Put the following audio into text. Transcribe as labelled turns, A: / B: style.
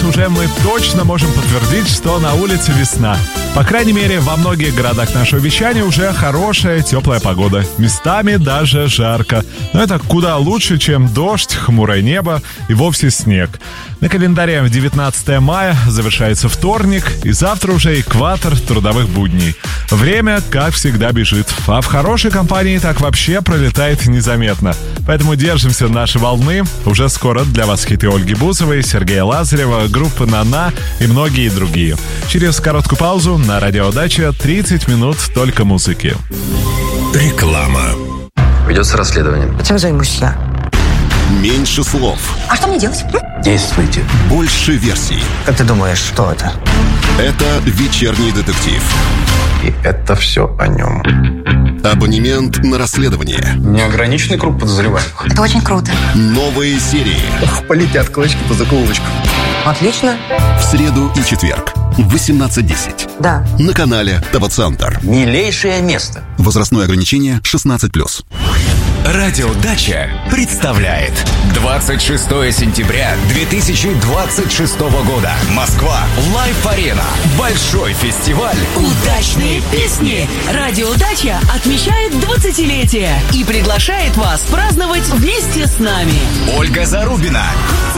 A: уже мы точно можем подтвердить, что на улице весна. По крайней мере, во многих городах нашего вещания уже хорошая теплая погода. Местами даже жарко. Но это куда лучше, чем дождь, хмурое небо и вовсе снег. На календаре 19 мая завершается вторник, и завтра уже экватор трудовых будней. Время, как всегда, бежит, а в хорошей компании так вообще пролетает незаметно. Поэтому держимся нашей волны. Уже скоро для вас хиты Ольги Бузовой, Сергея Лазарева, группы «Нана» и многие другие. Через короткую паузу на Радио Дача 30 минут только музыки.
B: Реклама.
C: Ведется расследование.
D: Чем займусь я?
B: Меньше слов.
D: А что мне делать?
C: Действуйте.
B: Больше версий.
D: Как ты думаешь, что это?
B: Это «Вечерний детектив».
C: И это все о нем.
B: Абонемент на расследование.
C: Неограниченный круг подозреваемых.
D: Это очень круто.
B: Новые серии.
C: Полетят клочки по закоулочкам.
D: Отлично.
B: В среду и четверг в 18:10.
D: Да.
B: На канале ТВ-центр.
C: Милейшее место.
B: Возрастное ограничение 16+.
E: Радио Дача представляет 26 сентября 2026 года. Москва. Лайф-арена. Большой фестиваль.
F: Удачные песни. Радио Дача отмечает 20-летие и приглашает вас праздновать вместе с нами.
E: Ольга Зарубина.